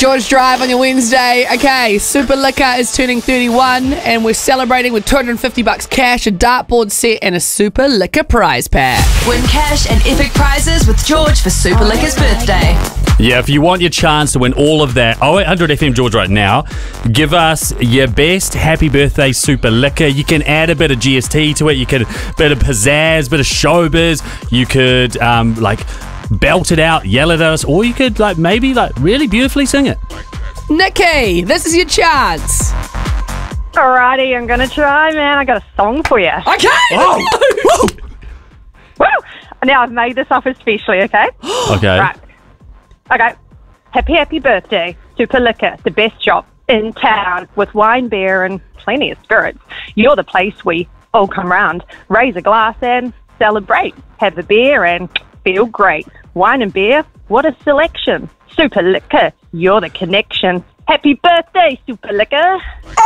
George Drive on your Wednesday. Okay, Super Liquor is turning 31 and we're celebrating with $250 cash, a dartboard set and a Super Liquor prize pack. Win cash and epic prizes with George for Super Liquor's birthday. Yeah, if you want your chance to win all of that, 0800 FM George right now, give us your best happy birthday Super Liquor. You can add a bit of GST to it. You can bit of pizzazz, bit of showbiz. You could belt it out, yell at us, or you could maybe really beautifully sing it. Nikki, this is your chance. Alrighty, I'm gonna try, man. I got a song for you. Okay. Oh. Woo! Now I've made this up especially, okay? Okay. Right. Okay. Happy birthday, Super Liquor, the best shop in town with wine, beer, and plenty of spirits. You're the place we all come round, raise a glass and celebrate. Have a beer and feel great. Wine and beer, what a selection. Super Liquor, you're the connection. Happy birthday, Super Liquor.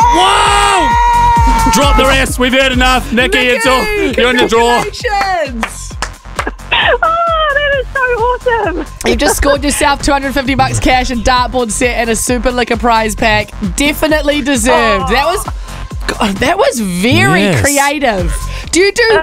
Whoa! Drop the rest. We've heard enough. Nikki, it's all. You're in the draw. Congratulations. Oh, that is so awesome. You've just scored yourself $250 cash, a dartboard set and a Super Liquor prize pack. Definitely deserved. Oh. That was very creative. Do you do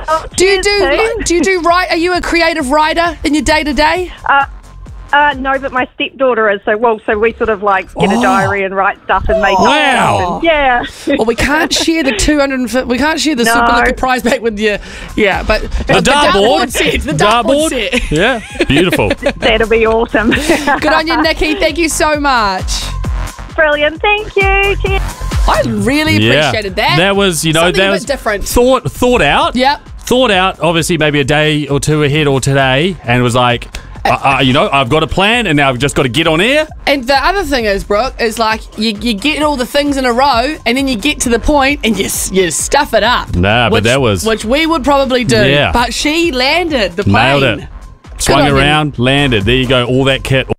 write? Are you a creative writer in your day-to-day? No, but my stepdaughter is. So we sort of get a diary and write stuff and make Wow. up stuff. And, yeah. Well, we can't share the 250. We can't share the Super Liquor prize pack with you. Yeah, but The dartboard set. The dartboard set. Yeah, beautiful. That'll be awesome. Good on you, Nikki. Thank you so much. Brilliant. Thank you. Cheers. I really appreciated that. That was, Something that a was bit different. Thought out. Yep. Thought out, obviously, maybe a day or two ahead or today, and it was like, I've got a plan, and now I've just got to get on air. And the other thing is, Brooke, is you get all the things in a row, and then you get to the point and you stuff it up. Nah, but that was... Which we would probably do. Yeah. But she landed the plane. Nailed it. Swung around, landed. There you go, all that kit.